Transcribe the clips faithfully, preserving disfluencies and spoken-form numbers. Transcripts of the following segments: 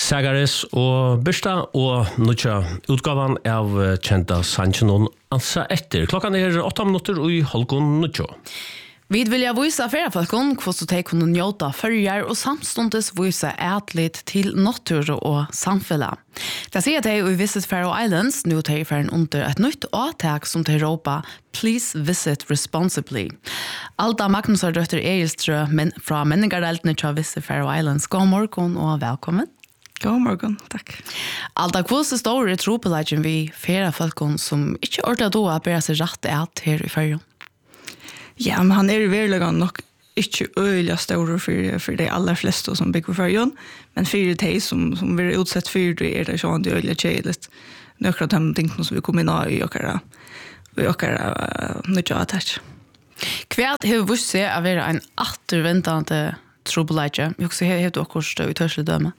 Sagaris og Birsta og nutja utgavan av kjenta Sanchinon ansa etter. Klokkan er åtta minutter og i halvgån nutja. Vi vil vise feriefolkene hvordan de kunne njøte førjer og samstundes vise atlet til natur og samfunnet. Det sier de i Visit Faroe Islands nå tar for en under et nytt avtak som de råper «Please visit responsibly». Alda Magnus og Røtter Eilstrø men fra Menningardeltene til Visit Faroe Islands. God morgen og velkommen. God morgen, takk. Alda, hvordan står det tropelagen vi feriefolkene som ikke ordentlig då å bære seg rett at her i ferien? Ja, men han er virkelig nok ikke øyelig stor for, for de aller fleste som bygger ferien, men for de som, som blir utsett for det er det sånn det øyelig kjedelig. Nøkker av de tingene som vi kommer inn i åkere, i åkere uh, nødja attach. Hva har vi vist seg å være en atterventende tropelage? Jeg husker helt akkurat i tørselig døme.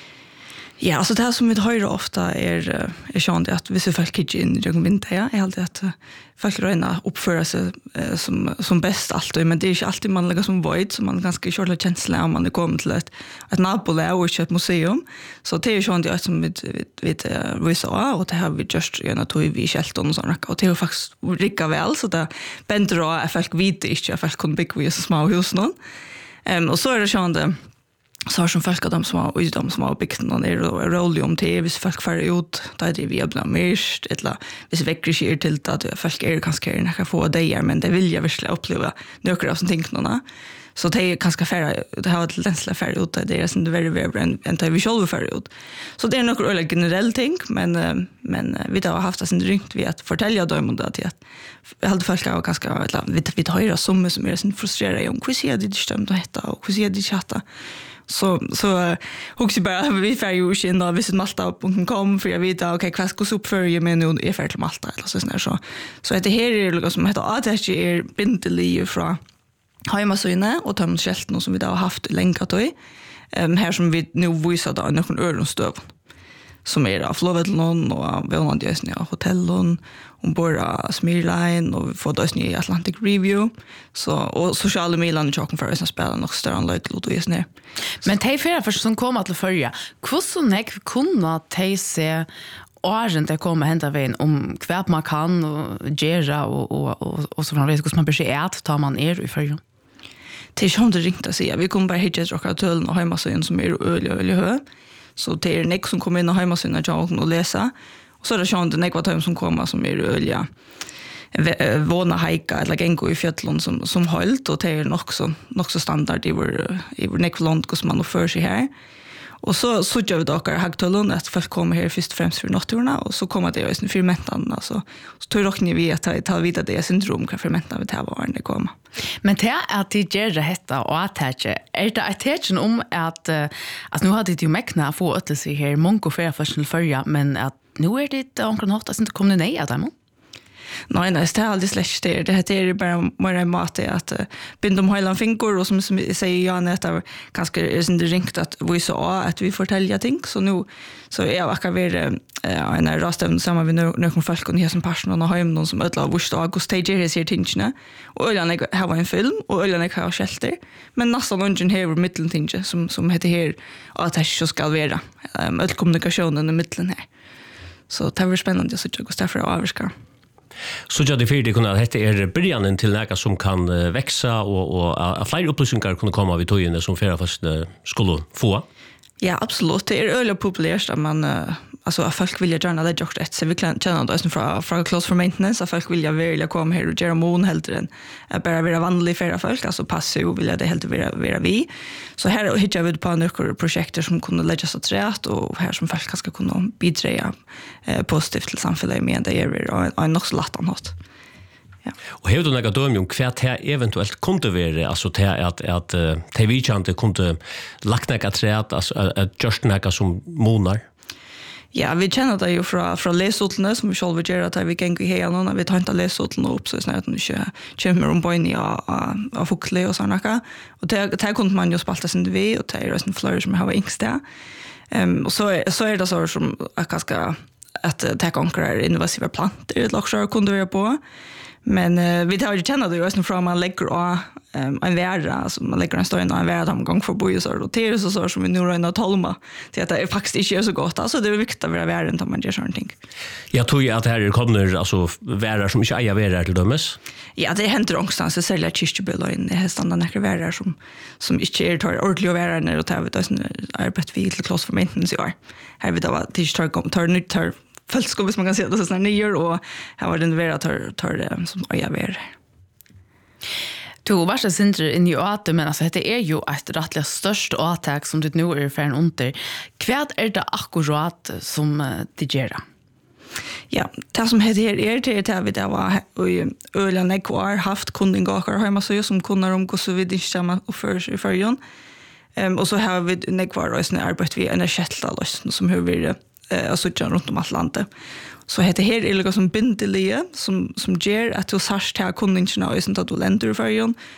Ja, alltså det som vi hör ofta är är sånt att vissa folk inte in i vinter ja, är alltid att folk röna uppföra sig eh, som som bäst alltid, men det är inte alltid man lägger som void som man ganska kört känsla om man är kommit till ett ett nabolag och ett museum. Så det är sånt det som vi vi vi sa och det har vi just gärna tog vi Shelton och såna och det är faktiskt rika väl så det bättre att folk vet inte att folk kan bygga så små hus någon. Ehm och så är det sånt så har som folk av dem som har, de som har byggt noen er rolig om til, hvis folk farer ut, da er det vi blir mørkt, eller hvis vekker skjer til at folk er kanskje her, når få det her, men det vil jeg virkelig oppleve nøkker av som ting noen. Så det er kanskje færre, det har vært lenselig færre ut, det er sånn veldig veldig enn en det vi selv færre ut. Så det er noen øyelig generelle ting, men, men vi har haft det sin rynkt ved at fortelle dem om det, til at jeg hadde folk av ganske, eller vi, vi hører som som er frustreret om, hvordan sier de ikke stemt å hette, og hvordan sier de ikke hette. Så så hugger bara vi får ju in då visit malta punkt com för jag vet att okej vad ska så uppför jag men nu är färdigt malta eller så sån så så det här är något som heter att det är bindelig från hemma så inne och tömt skälten som vi då har haft länkat då ehm här som vi nu visar då någon öronstöv som är av Flovedlon och vi har ju snö hotellon och bara Smirline och vi får då snö Atlantic Review så och sociala Milan och chocken för att spela något större än lite lite snö. Men tej för för som kommer till förja. Hur så näck kunna tej se åren det kommer hända vägen om kvärt man kan och gera och och och och så man vet hur man blir ät tar man er i förja. Det är ju inte riktigt att säga. Vi kommer bara hit och åka till och hemma så en som är öl öl hö. Så det är nek som kommer in och hemma sina jag och läsa. Och så är det sånt det nek vad som kommer som är ölja. Våna hajka eller gänga i fjällen som som hållt och det är också också standard i vår i vår nek land hur man för sig här. Och så så gör vi dock hagtullen att folk kommer här först främst för naturna och så kommer det ju sen fermentan alltså så tror jag ni vet att ta vidare det syndrom kan fermenta med det var det kommer. Men det är att det gör det hetta och att det är det attention om att att nu hade det ju mäkna få att se här monko för för förja men att nu är det onkel något att inte kommer ner att dem. Nej, nej, det är alldeles släkt det. Det är bara mer mat att binda om hela fingrar och som säger Jan att det kanske är sin ringt att vi så att vi fortälja ting så nu så är jag akkurat ver en rastavn samman med några folk och som personer och hem någon som ödla vårsta augusti ger sig tingene och öllan jag har en film och öllan jag har shelter men nästan ungen här mitten tinge som som heter här att det så ska vara öll kommunikationen i mitten här. Så det var spännande så jag går för att avska. Så jag det för kunna hette är början till något som kan uh, växa och och uh, fler upplysningar kunna komma vid tojen som flera fast uh, skulle få. Ja, absolut. Det är öle populärt att man uh, alltså folk vill gärna det gjort rätt så vi kan känna det från från close for maintenance att folk vill ju vilja komma här och göra mon helt den bara vara vanlig för folk alltså passa ju vill det helt vara vara vi. Så här hittar vi på några projekt som kunde läggas åt rätt och här som folk ska kunna bidra eh, positivt till samhället med det är en nog så lätt annat. Ja. Och hur då några döm om kvärt här eventuellt kunde vara alltså till att att T V-chante kunde lackna att träd alltså att just några som monar. Ja, vi känner det ju från från läsotlarna som vi själva gör att vi kan gå här och vi tar inte läsotlarna upp så snart nu kör kommer om boyn ja av fukle och såna och det det kunde man ju spalta sin vi och det är en flourish som har inks där. Ehm och så så är det så som att ganska att ta konkurrera innovativa plantor det också kunde vara på. Men uh, vi tar ju känna det just från man lägger och um, en värra, alltså man lägger en stund och en värra gång för bo så roterar så så som vi nu rör att tolma till att det är faktiskt inte är så gott. Alltså det är viktigt att vara värren när man gör sånt ting. Jag tror ju att här kommer alltså värrar som inte äger värrar till dömes. Ja, det händer någonstans så säljer kyrkjebilar in i standard några värrar som som inte är tar ordentligt värrar när det tar vi då arbete vi till klass för maintenance i år. Här vi då var till tar tar nytt tar fölskov som man kan säga det så såna nyer och här var den värra tar tar det som jag värre. Du var så sindre in i åter, men alltså det är ju ett rättligt störst åtak som du nu är färn under. Vad är det akkurat som det gör? Ja, det som heter her er til at vi da var i Øland Ekvar haft kundingaker hemma så som kunder om hur så vi inte kommer och för i förjon. Ehm och så har vi Ekvar och såna arbete vi en shettlösning som hur vi eh alltså runt om Atlanten. Så heter her är liksom som bindelige som som ger att du sars till kundingarna och sånt att du länder i förjon